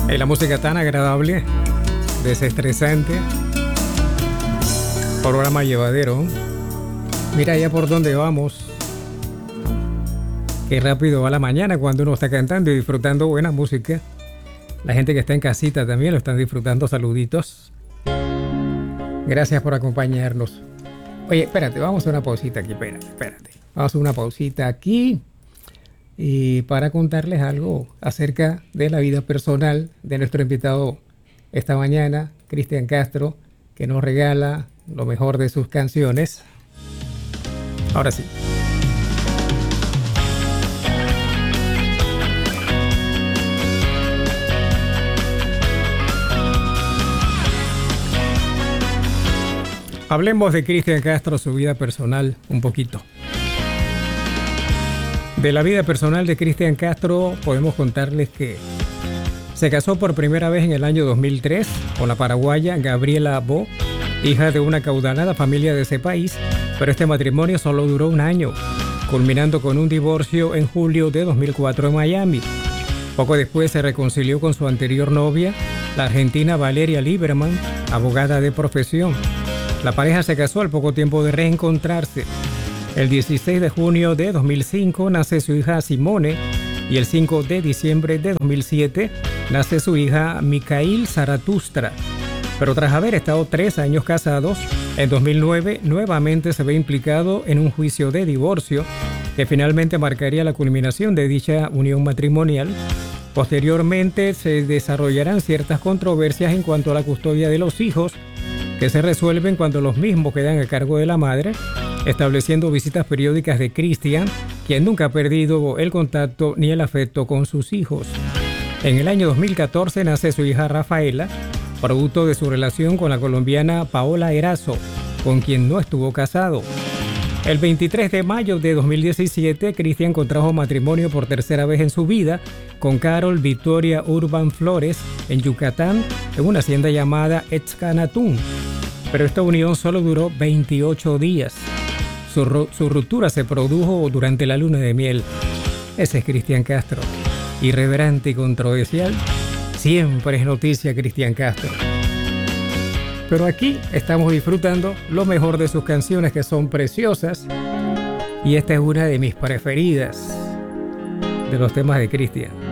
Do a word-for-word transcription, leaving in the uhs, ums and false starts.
Y la música tan agradable, desestresante, programa llevadero. Mira ya por dónde vamos. Qué rápido va la mañana cuando uno está cantando y disfrutando buena música. La gente que está en casita también lo están disfrutando. Saluditos. Gracias por acompañarnos. Oye, espérate, vamos a una pausita aquí, espérate, espérate. Vamos a una pausita aquí y para contarles algo acerca de la vida personal de nuestro invitado esta mañana, Cristian Castro, que nos regala lo mejor de sus canciones. Ahora sí. Hablemos de Cristian Castro, su vida personal, un poquito. De la vida personal de Cristian Castro podemos contarles que se casó por primera vez en el año dos mil tres con la paraguaya Gabriela Bo, hija de una acaudalada familia de ese país, pero este matrimonio solo duró un año, culminando con un divorcio en julio de dos mil cuatro en Miami. Poco después se reconcilió con su anterior novia, la argentina Valeria Lieberman, abogada de profesión. La pareja se casó al poco tiempo de reencontrarse. El dieciséis de junio de dos mil cinco nace su hija Simone y el cinco de diciembre de dos mil siete nace su hija Mikhail Zaratustra. Pero tras haber estado tres años casados, en dos mil nueve nuevamente se ve implicado en un juicio de divorcio que finalmente marcaría la culminación de dicha unión matrimonial. Posteriormente se desarrollarán ciertas controversias en cuanto a la custodia de los hijos, que se resuelven cuando los mismos quedan a cargo de la madre, estableciendo visitas periódicas de Cristian, quien nunca ha perdido el contacto ni el afecto con sus hijos. En el año dos mil catorce nace su hija Rafaela, producto de su relación con la colombiana Paola Erazo, con quien no estuvo casado. El veintitrés de mayo de dos mil diecisiete, Cristian contrajo matrimonio por tercera vez en su vida con Carol Victoria Urban Flores en Yucatán, en una hacienda llamada Etzcanatún. Pero esta unión solo duró veintiocho días. Su, ru- su ruptura se produjo durante la luna de miel. Ese es Cristian Castro. Irreverente y controversial. Siempre es noticia Cristian Castro. Pero aquí estamos disfrutando lo mejor de sus canciones, que son preciosas. Y esta es una de mis preferidas de los temas de Cristian.